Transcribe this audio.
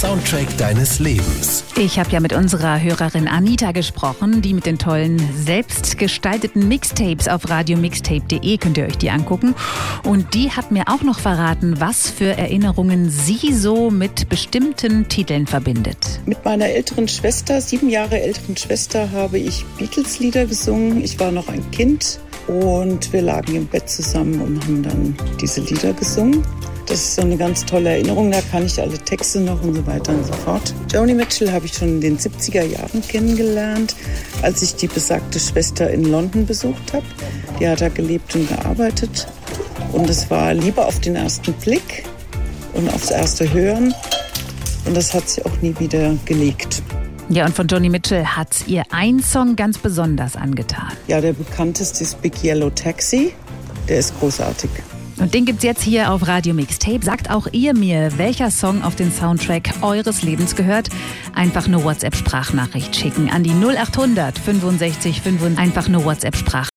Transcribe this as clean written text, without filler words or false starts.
Soundtrack deines Lebens. Ich habe ja mit unserer Hörerin Anita gesprochen, die mit den tollen, selbst gestalteten Mixtapes auf radiomixtape.de, könnt ihr euch die angucken. Und die hat mir auch noch verraten, was für Erinnerungen sie so mit bestimmten Titeln verbindet. Mit meiner älteren Schwester, 7 Jahre älteren Schwester, habe ich Beatles-Lieder gesungen. Ich war noch ein Kind und wir lagen im Bett zusammen und haben dann diese Lieder gesungen. Das ist so eine ganz tolle Erinnerung, da kann ich alle Texte noch und so weiter und so fort. Joni Mitchell habe ich schon in den 70er Jahren kennengelernt, als ich die besagte Schwester in London besucht habe. Die hat da gelebt und gearbeitet. Und es war Liebe auf den ersten Blick und aufs erste Hören. Und das hat sich auch nie wieder gelegt. Ja, und von Joni Mitchell hat ihr ein Song ganz besonders angetan. Ja, der bekannteste ist Big Yellow Taxi. Der ist großartig. Und den gibt's jetzt hier auf Radio Mixtape. Sagt auch ihr mir, welcher Song auf den Soundtrack eures Lebens gehört. Einfach eine WhatsApp-Sprachnachricht schicken an die 0800 65 5. Einfach eine WhatsApp-Sprachnachricht.